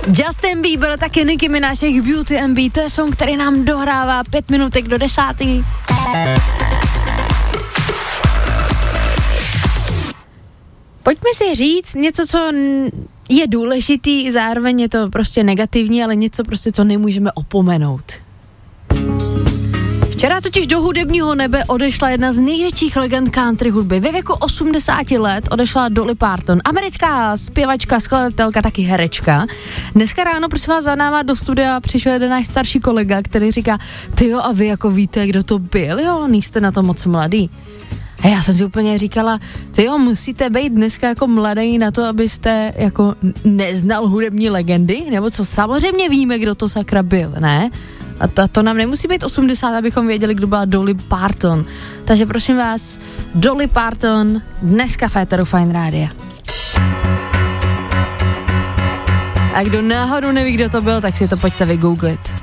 Justin Bieber, taky Nicki Minaj, Beauty and Beat, to je song, který nám dohrává 5 minutek do 10. Pojďme si říct něco, co je důležitý, zároveň je to prostě negativní, ale něco prostě, co nemůžeme opomenout. Včera totiž do hudebního nebe odešla jedna z největších legend country hudby. Ve věku 80 let odešla Dolly Parton, americká zpěvačka, skladatelka, taky herečka. Dneska ráno, prosím vás, za náma do studia přišel jeden náš starší kolega, který říká, tyjo, a vy jako víte, kdo to byl, jo, nejste na to moc mladý. A já jsem si úplně říkala, tyjo, musíte být dneska jako mladý na to, abyste jako neznal hudební legendy, nebo co, samozřejmě víme, kdo to sakra byl, ne? A to nám nemusí být 80, abychom věděli, kdo byla Dolly Parton. Takže prosím vás, Dolly Parton, dneska v éteru Fajn rádia. A kdo náhodou neví, kdo to byl, tak si to pojďte vygooglit.